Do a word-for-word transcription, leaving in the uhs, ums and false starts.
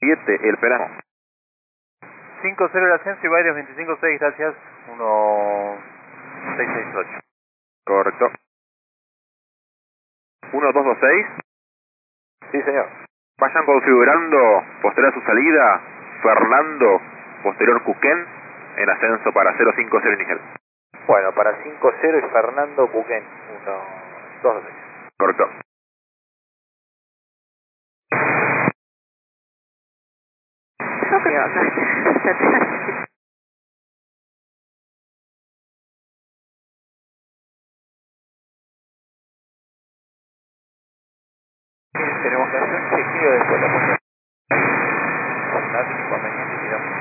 siete, el Peramo. cinco cero el ascenso y Baires veinticinco seis, gracias. uno seis seis ocho. Correcto. uno dos dos seis. Sí, señor. Vayan configurando posterior a su salida, Fernando, posterior Cuquén, en ascenso para cero cinco cero inicial. Bueno, para cinco cero y Fernando Buquén. uno dos dos seis. Correcto. ¿Qué onda? Tenemos que hacer un chequeo después de la puesta. Si no hay inconveniente, tiramos.